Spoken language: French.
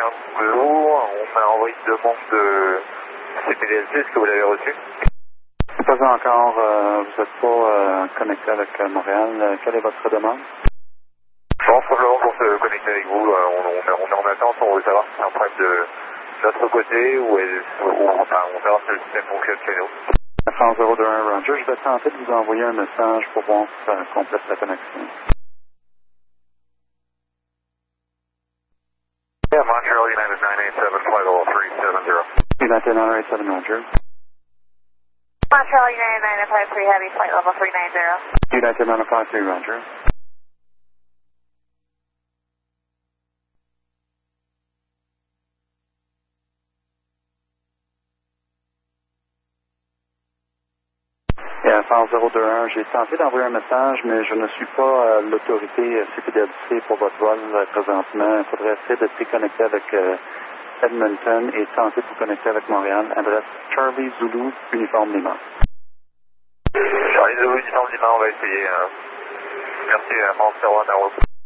Blue, on m'a envoyé une demande de CPDLC, est-ce que vous l'avez reçu? Pas encore, vous n'êtes pas connecté avec Montréal. Quelle est votre demande? Bon, simplement pour se connecter avec vous, on est en attente, on veut savoir si c'est un problème de notre côté ou enfin, on veut savoir si le système fonctionne chez nous. France 021 Roger, je vais tenter de vous envoyer un message pour voir si ça complète la connexion. Yeah, Montreal United 987 flight level 370. United 987 Roger. Montreal United 953 Heavy flight level 390. United 953 Roger. France 021, j'ai tenté d'envoyer un message, mais je ne suis pas l'autorité CPDLC pour votre vol présentement. Il faudrait essayer de se connecter avec Edmonton et tenter de vous connecter avec Montréal. Adresse Charlie Zulu, Uniforme Lima. Charlie Zulu, Uniforme Lima, on va essayer. Merci, France 01.